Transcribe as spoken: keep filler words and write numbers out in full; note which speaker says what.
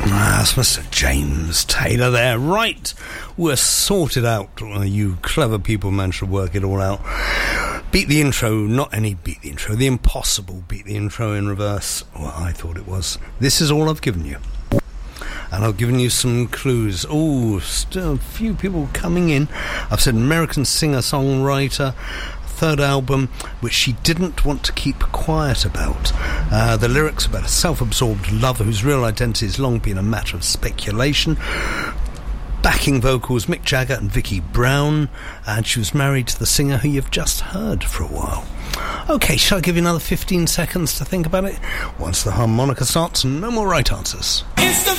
Speaker 1: That's Mister James Taylor there. Right, we're sorted out. Well, you clever people managed to work it all out. Beat the intro, not any beat the intro, the impossible beat the intro in reverse. Well, I thought it was. This is all I've given you. And I've given you some clues. Oh, still a few people coming in. I've said American singer-songwriter, third album, which she didn't want to keep quiet about. Uh, the lyrics about a self-absorbed lover whose real identity has long been a matter of speculation. Backing vocals, Mick Jagger and Vicki Brown, and she was married to the singer who you've just heard for a while. Okay, shall I give you another fifteen seconds to think about it? Once the harmonica starts, no more right answers.
Speaker 2: It's the